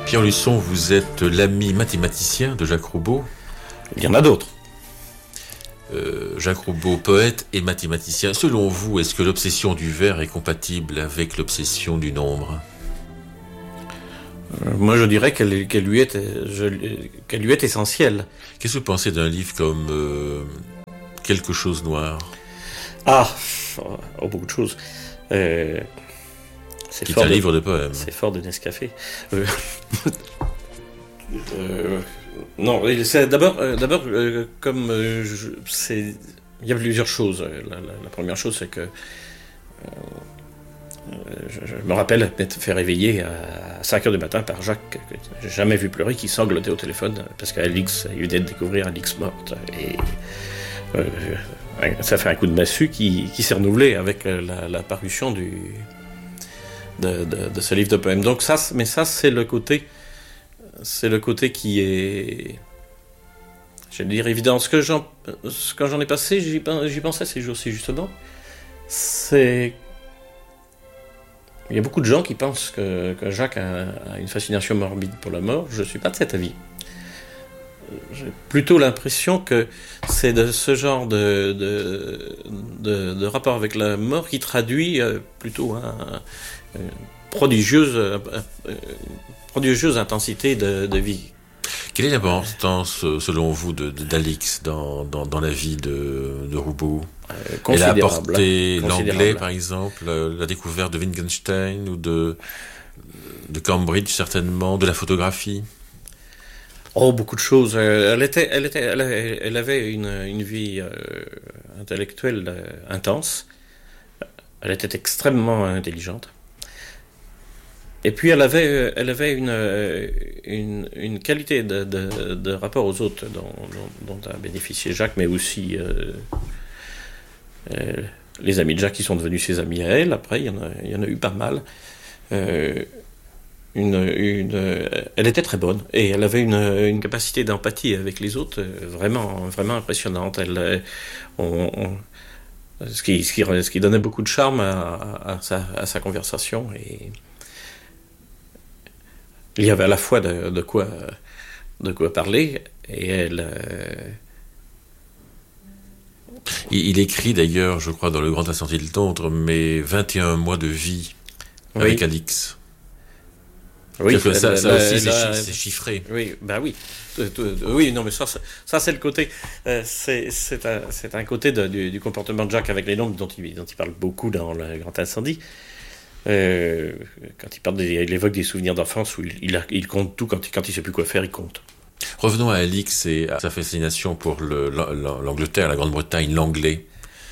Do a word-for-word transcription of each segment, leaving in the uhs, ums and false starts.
Pierre Luçon, vous êtes l'ami mathématicien de Jacques Roubaud. Il y en a d'autres. Euh, Jacques Roubaud, poète et mathématicien. Selon vous, est-ce que l'obsession du vert est compatible avec l'obsession du nombre ? euh, Moi, je dirais qu'elle, qu'elle, lui, est, je, qu'elle lui est essentielle. Qu'est-ce que vous pensez d'un livre comme euh, Quelque chose noir ? Ah, oh, beaucoup de choses. Euh, c'est Qui est un de, livre de poèmes. C'est fort de Nescafé. Euh, euh, non, c'est d'abord, euh, d'abord euh, comme euh, je, c'est, il y a plusieurs choses. La, la, la première chose, c'est que euh, je, je me rappelle m'être fait réveiller à cinq heures du matin par Jacques, que j'ai jamais vu pleurer, qui sanglotait au téléphone parce qu'Alix, il venait de découvrir Alix morte. Et euh, ça fait un coup de massue qui, qui s'est renouvelé avec la, la parution du, de, de, de ce livre de poèmes. Donc ça, mais ça, c'est le côté, c'est le côté qui est, je vais dire, évident. Ce que j'en, quand j'en ai passé, j'y, j'y pensais ces jours-ci justement. C'est, il y a beaucoup de gens qui pensent que, que Jacques a, a une fascination morbide pour la mort. Je ne suis pas de cet avis. J'ai plutôt l'impression que c'est de ce genre de, de, de, de rapport avec la mort qui traduit plutôt un, une prodigieuse, une prodigieuse intensité de, de vie. Quelle est l'importance, selon vous, de, de, d'Alix dans, dans, dans la vie de, de Roubaud ? euh, Elle a apporté l'anglais, par exemple, la découverte de Wittgenstein ou de, de Cambridge, certainement, de la photographie ? Oh, beaucoup de choses. Elle était, elle était, elle avait, elle avait une, une vie euh, intellectuelle euh, intense. Elle était extrêmement intelligente. Et puis elle avait, elle avait une, une, une qualité de, de, de rapport aux autres dont, dont, dont a bénéficié Jacques, mais aussi euh, euh, les amis de Jacques qui sont devenus ses amis à elle. Après, il y en a, il y en a eu pas mal. Euh, Une, une, elle était très bonne et elle avait une, une capacité d'empathie avec les autres vraiment, vraiment impressionnante. Elle, on, on, ce, qui, ce, qui, ce qui donnait beaucoup de charme à, à, à, sa, à sa conversation. Et il y avait à la fois de, de, quoi, de quoi parler et elle... Euh... Il, il écrit d'ailleurs, je crois, dans Le Grand Incendie de Londres, mais vingt et un mois de vie avec oui. Alix. Oui, que ça, la, ça aussi, la, c'est, la, c'est chiffré. Oui, bah oui. Oui, non, mais ça, ça c'est le côté, euh, c'est, c'est, un, c'est un côté de, du, du comportement de Jacques avec les nombres dont il, dont il parle beaucoup dans Le Grand Incendie. Euh, quand il parle, des, il évoque des souvenirs d'enfance où il, il, a, il compte tout, quand il, quand il sait plus quoi faire, il compte. Revenons à Alix et à sa fascination pour le, l'Angleterre, la Grande-Bretagne, l'anglais.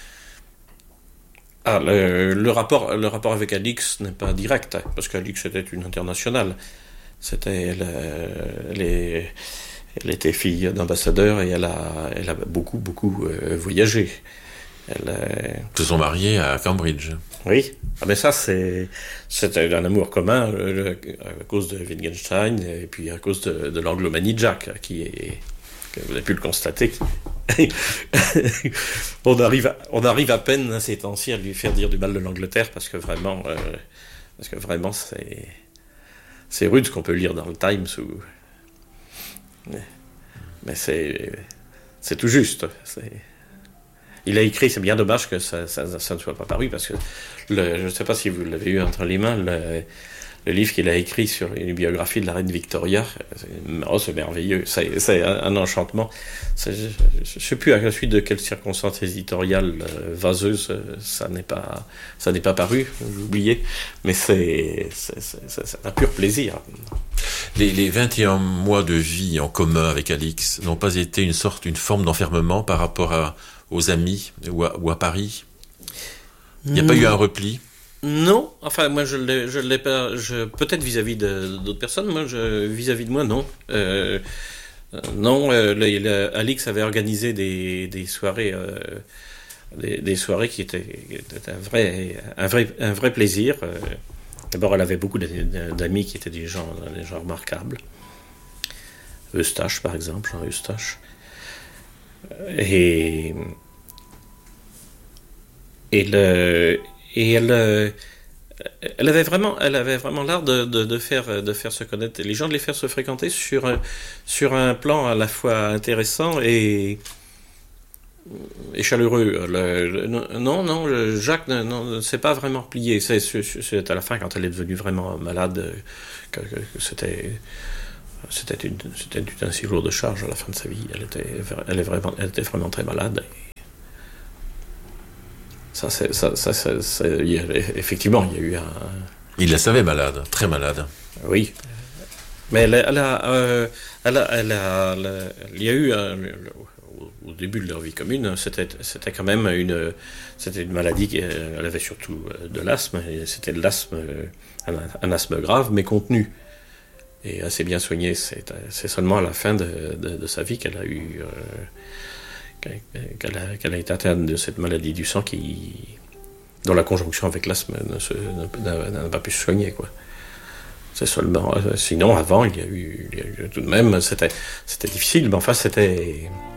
Ah, le, le, rapport, le rapport avec Alix n'est pas direct, parce qu'Alix était une internationale. C'était, elle, elle, est, elle était fille d'ambassadeur et elle a, elle a beaucoup, beaucoup euh, voyagé. Elle, euh... Ils se sont mariés à Cambridge. Oui, ah, mais ça, c'est, c'était un amour commun euh, à cause de Wittgenstein et puis à cause de, de l'anglomanie de Jacques, qui est, que vous avez pu le constater. on, arrive à, on arrive à peine ces temps-ci à lui faire dire du mal de l'Angleterre parce que vraiment, euh, parce que vraiment c'est, c'est rude ce qu'on peut lire dans le Times. Ou... Mais c'est, c'est tout juste. C'est... Il a écrit, c'est bien dommage que ça, ça, ça ne soit pas paru parce que le, je ne sais pas si vous l'avez eu entre les mains. Le, Le livre qu'il a écrit sur une biographie de la reine Victoria, c'est, oh, c'est merveilleux, c'est, c'est un, un enchantement. C'est, je ne sais plus à la suite de quelles circonstances éditoriales euh, vaseuses ça n'est pas, ça n'est pas paru, j'ai oublié, mais c'est, c'est, c'est, c'est un pur plaisir. Les, les vingt et un mois de vie en commun avec Alix n'ont pas été une sorte, une forme d'enfermement par rapport à, aux amis ou à, ou à Paris ? Il n'y a mmh. pas eu un repli ? Non, enfin moi je l'ai, je l'ai pas, je, peut-être vis-à-vis de, d'autres personnes, moi je, vis-à-vis de moi non. Euh, non, euh, le, le, Alix avait organisé des, des soirées, euh, des, des soirées qui étaient, qui étaient un vrai, un vrai, un vrai plaisir. Euh, d'abord, elle avait beaucoup d'amis qui étaient des gens, des gens remarquables. Eustache par exemple, Jean Eustache. Et et le Et elle, Elle avait vraiment, elle avait vraiment l'art de, de, de faire, de faire se connaître les gens, de les faire se fréquenter sur un, sur un plan à la fois intéressant et, et chaleureux. Le, le, non, non, Jacques ne, non, ne s'est pas vraiment plié. C'est, c'est à la fin, quand elle est devenue vraiment malade, que, que, que c'était, c'était, une, c'était un si lourd de charge à la fin de sa vie. Elle était, elle est vraiment, elle était vraiment très malade. Ça, c'est, ça, ça, ça, ça il y a, effectivement, il y a eu un... Il la savait malade, très malade. Oui. Mais elle, elle, a, euh, elle, a, elle, a, elle a... Il y a eu, un, au début de leur vie commune, c'était, c'était quand même une... C'était une maladie, elle avait surtout de l'asthme, et c'était de l'asthme, un, un asthme grave, mais contenu. Et assez bien soigné. C'est, c'est seulement à la fin de, de, de sa vie qu'elle a eu... Euh, Qu'elle a, qu'elle a été atteinte de cette maladie du sang qui, dont la conjonction avec l'asthme ne se, n'a, n'a pas pu se soigner, quoi. C'est seulement, sinon avant il y a eu, il y a eu tout de même, c'était, c'était difficile, mais enfin c'était,